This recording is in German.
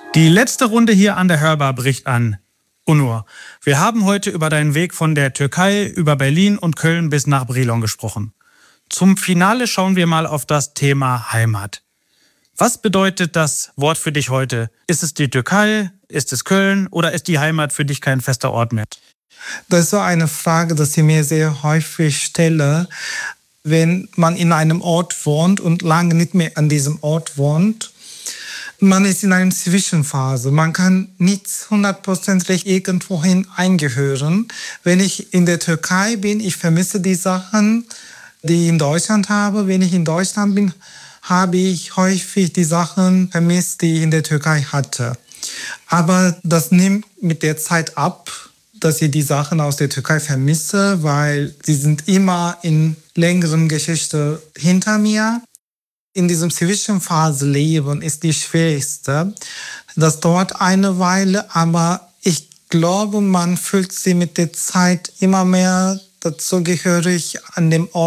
Die letzte Runde hier an der Hörbar bricht an. Onur, wir haben heute über deinen Weg von der Türkei über Berlin und Köln bis nach Brilon gesprochen. Zum Finale schauen wir mal auf das Thema Heimat. Was bedeutet das Wort für dich heute? Ist es die Türkei, ist es Köln oder ist die Heimat für dich kein fester Ort mehr? Das ist so eine Frage, die ich mir sehr häufig stelle. Wenn man in einem Ort wohnt und lange nicht mehr an diesem Ort wohnt, man ist in einer Zwischenphase. Man kann nicht 100% irgendwohin eingehören. Wenn ich in der Türkei bin, ich vermisse die Sachen, die ich in Deutschland habe. Wenn ich in Deutschland bin, habe ich häufig die Sachen vermisst, die ich in der Türkei hatte. Aber das nimmt mit der Zeit ab, dass ich die Sachen aus der Türkei vermisse, weil sie sind immer in längeren Geschichte hinter mir. In diesem Zwischenphase leben ist die schwierigste. Das dauert eine Weile, aber ich glaube, man fühlt sich mit der Zeit immer mehr dazugehörig an dem Ort,